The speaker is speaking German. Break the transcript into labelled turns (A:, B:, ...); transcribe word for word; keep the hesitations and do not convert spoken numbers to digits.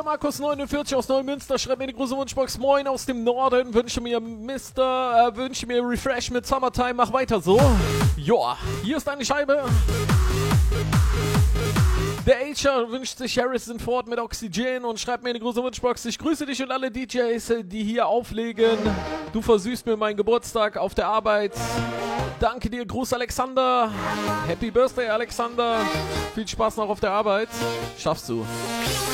A: Markus neunundvierzig aus Neumünster schreibt mir die große Wunschbox. Moin aus dem Norden. Wünsche mir Mister Äh, wünsche mir Refresh mit Summertime. Mach weiter so. Joa, hier ist eine Scheibe. Der Ager wünscht sich Harrison Ford mit Oxygen und schreibt mir eine große Wunschbox. Ich grüße dich und alle D Js, die hier auflegen. Du versüßt mir meinen Geburtstag auf der Arbeit. Danke dir, Gruß Alexander. Happy Birthday, Alexander. Viel Spaß noch auf der Arbeit. Schaffst du.